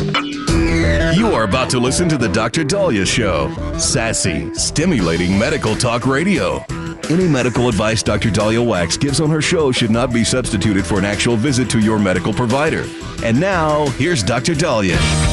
You are about to listen to the Dr. Dahlia Show. Sassy, stimulating medical talk radio. Any medical advice Dr. Dahlia Wax gives on her show should not be substituted for an actual visit to your medical provider. And now, here's Dr. Dahlia.